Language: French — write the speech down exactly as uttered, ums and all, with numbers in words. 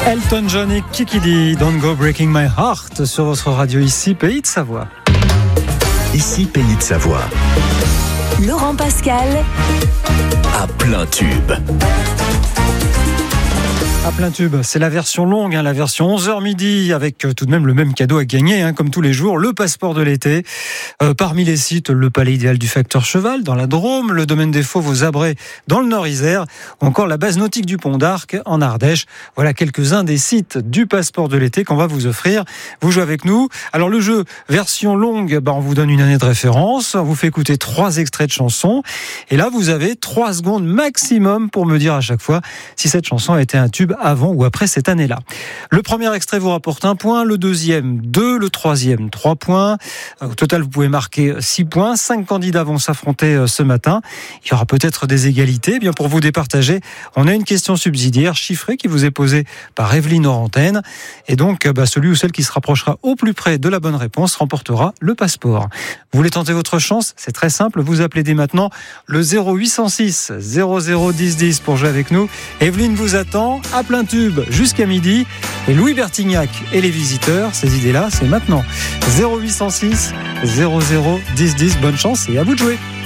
Elton John et Kiki D, Don't Go Breaking My Heart sur votre radio ici, Pays de Savoie. Ici, Pays de Savoie. Laurent Pascal À plein tube. À plein tube, c'est la version longue, hein, la version onze heures midi, avec euh, tout de même le même cadeau à gagner, hein, comme tous les jours, le passeport de l'été. Euh, parmi les sites, le Palais idéal du Facteur Cheval, dans la Drôme, le domaine des Fauves aux Abrets, dans le Nord-Isère, ou encore la base nautique du Pont d'Arc, en Ardèche. Voilà quelques-uns des sites du passeport de l'été qu'on va vous offrir. Vous jouez avec nous. Alors le jeu, version longue, bah, on vous donne une année de référence, on vous fait écouter trois extraits de chansons, et là vous avez trois secondes maximum pour me dire à chaque fois si cette chanson a été un tube avant ou après cette année-là. Le premier extrait vous rapporte un point, le deuxième deux, le troisième trois points. Au total, vous pouvez marquer six points. Cinq candidats vont s'affronter ce matin. Il y aura peut-être des égalités. Eh bien, pour vous départager, on a une question subsidiaire chiffrée qui vous est posée par Evelyne hors antenne. Et donc, bah, celui ou celle qui se rapprochera au plus près de la bonne réponse remportera le passeport. Vous voulez tenter votre chance? C'est très simple. Vous appelez dès maintenant le zéro huit cent six zéro zéro dix dix pour jouer avec nous. Evelyne vous attend à plein tube jusqu'à midi. Et Louis Bertignac et les visiteurs, ces idées-là, c'est maintenant. zéro huit cent six zéro zéro dix dix. Bonne chance et à vous de jouer.